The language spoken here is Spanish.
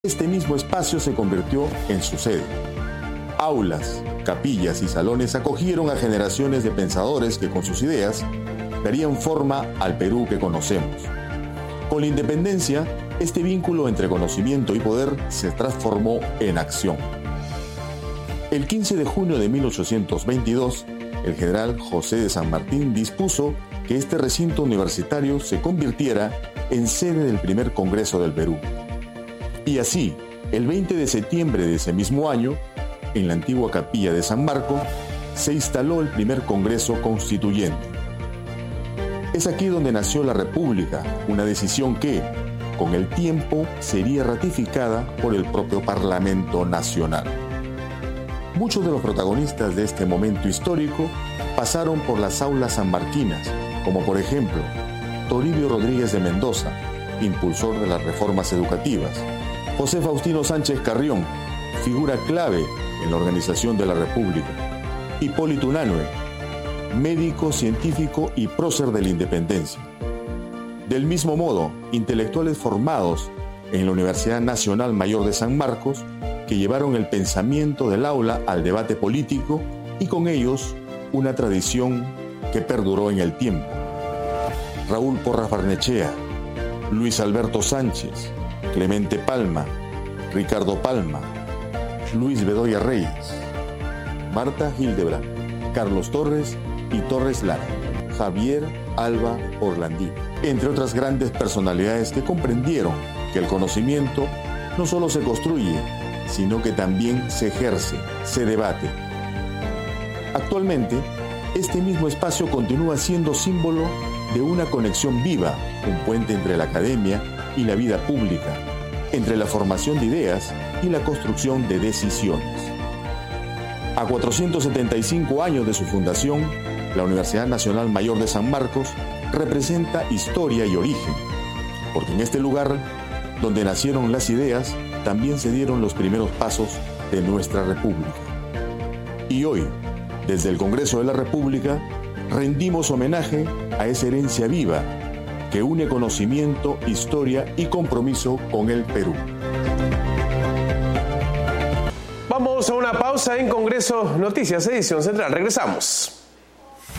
Este mismo espacio se convirtió en su sede. Aulas, capillas y salones acogieron a generaciones de pensadores que con sus ideas darían forma al Perú que conocemos. Con la independencia, este vínculo entre conocimiento y poder se transformó en acción. El 15 de junio de 1822, el general José de San Martín dispuso que este recinto universitario se convirtiera en sede del primer Congreso del Perú. Y así, el 20 de septiembre de ese mismo año, en la antigua capilla de San Marcos, se instaló el primer Congreso Constituyente. Es aquí donde nació la República, una decisión que, con el tiempo, sería ratificada por el propio Parlamento Nacional. Muchos de los protagonistas de este momento histórico pasaron por las aulas sanmarquinas, como por ejemplo, Toribio Rodríguez de Mendoza, impulsor de las reformas educativas, José Faustino Sánchez Carrión, figura clave en la organización de la República, Hipólito Unanue, médico, científico y prócer de la independencia. Del mismo modo, intelectuales formados en la Universidad Nacional Mayor de San Marcos, que llevaron el pensamiento del aula al debate político y con ellos una tradición que perduró en el tiempo. Raúl Porras Barnechea, Luis Alberto Sánchez, Clemente Palma, Ricardo Palma, Luis Bedoya Reyes, Marta Hildebrand, Carlos Torres y Torres Lara, Javier Alba Orlandí, entre otras grandes personalidades que comprendieron que el conocimiento no solo se construye, sino que también se ejerce, se debate. Actualmente, este mismo espacio continúa siendo símbolo de una conexión viva, un puente entre la academia y la vida pública, entre la formación de ideas y la construcción de decisiones. A 475 años de su fundación, la Universidad Nacional Mayor de San Marcos representa historia y origen, porque en este lugar, donde nacieron las ideas, también se dieron los primeros pasos de nuestra República. Y hoy, desde el Congreso de la República, rendimos homenaje a esa herencia viva que une conocimiento, historia y compromiso con el Perú. Vamos a una pausa en Congreso Noticias, edición central. Regresamos.